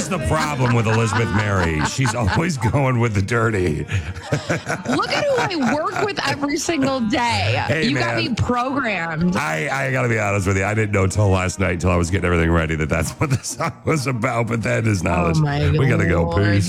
the problem with Elizabeth Mary. She's always going with the dirty. Look at who I work with every single day. Hey, you man. got me programmed. I got to be honest with you. I didn't know till last night, till I was getting everything ready, that's what the song was about. But that is knowledge. Oh my we got to go. Lord. Peace.